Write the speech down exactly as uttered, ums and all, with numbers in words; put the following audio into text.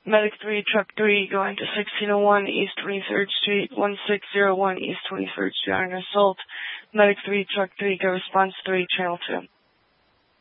Medic three, Truck three, going to sixteen oh one East twenty-third Street, one six zero one East twenty-third Street on an assault. Medic three, Truck three, go response three, Channel two.